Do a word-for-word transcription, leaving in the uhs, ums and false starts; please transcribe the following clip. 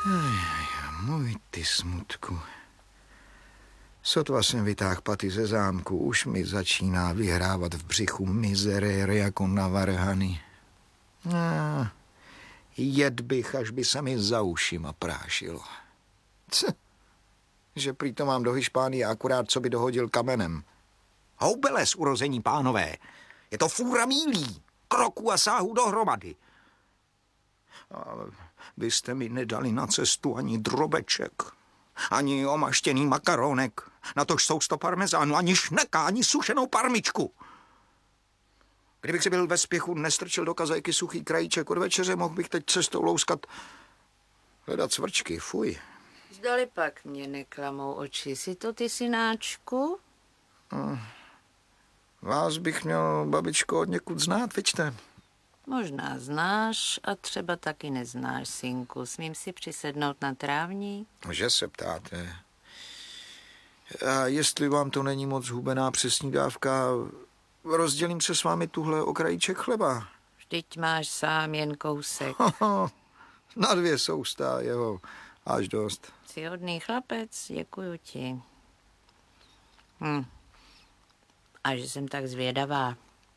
Můj ty smutku. Sotva jsem vytáhl paty ze zámku, už mi začíná vyhrávat v břichu mizerér jako na varhany. Ah, jet bych, až by se mi za ušima prášilo. C, že prý to mám do Hišpánie akurát, co by dohodil kamenem. Houbeles, urození pánové. Je to fůra mílí, kroků a sáhů dohromady. Ale vy jste mi nedali na cestu ani drobeček, ani omaštěný makaronek, natož sousto parmezánu, ani šneka, ani sušenou parmičku. Kdybych si byl ve spěchu nestrčil do kazajky suchý krajíček od večeře, mohl bych teď cestou louskat, hledat cvrčky, fuj. Zdali pak mě neklamou oči, si to ty, synáčku? No, vás bych měl, babičko, od někud znát, viďte? Možná znáš a třeba taky neznáš, synku. Smím si přisednout na trávník? Že se ptáte. A jestli vám to není moc hubená přesní dávka, rozdělím se s vámi tuhle o krajíček chleba. Vždyť máš sám jen kousek. Na dvě sousta jeho až dost. Jsi hodný chlapec, děkuju ti. Hm. A že jsem tak zvědavá.